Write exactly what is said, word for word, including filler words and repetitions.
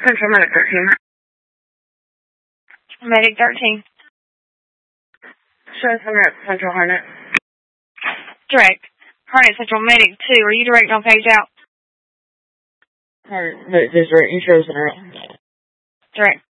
Central Medic thirteen. Medic thirteen. Show some at Central Harnett. Direct. Harnett Central Medic two. Are you direct on page out? Harnett, there's right. You chose it right. Direct.